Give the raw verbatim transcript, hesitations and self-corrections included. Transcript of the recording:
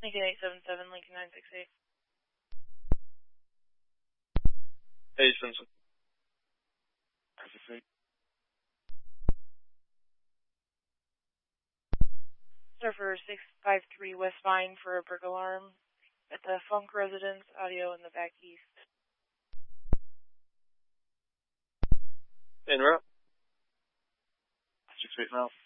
Lincoln eight seven seven, Lincoln nine six eight. Hey, Simpson. nine six eight. Surfer six five three West Vine for a brick alarm at the Funk Residence, audio in the back east. En route. six eight now.